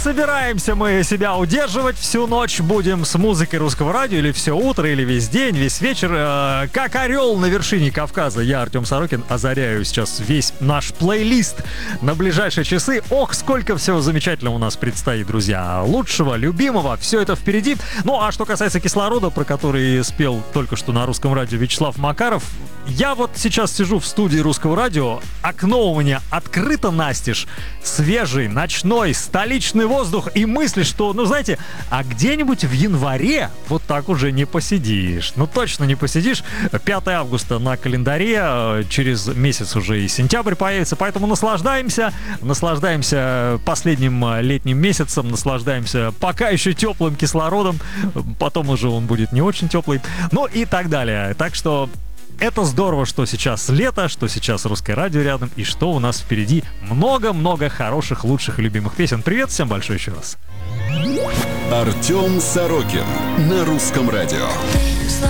собираемся мы себя удерживать. Всю ночь будем с музыкой русского радио, или все утро, или весь день, весь вечер. Как орел на вершине Кавказа. Я, Артем Сорокин, озаряю сейчас весь наш плейлист на ближайшие часы. Ох, сколько всего замечательного у нас предстоит, друзья. Лучшего, любимого, все это впереди. Ну, а что касается кислорода, про который спел только что на русском радио Вячеслав Макаров, я вот сейчас сижу в студии русского радио, окно у меня открыто настежь, свежий, ночной, столичный воздух, и мысли, что, ну знаете, а где-нибудь в январе вот так уже не посидишь. Ну точно не посидишь. 5 августа на календаре, через месяц уже и сентябрь появится, поэтому наслаждаемся последним летним месяцем, наслаждаемся пока еще теплым кислородом, потом уже он будет не очень теплый, ну и так далее. Так что это здорово, что сейчас лето, что сейчас русское радио рядом, и что у нас впереди много-много хороших, лучших и любимых песен. Привет всем большой еще раз. Артем Сорокин на русском радио.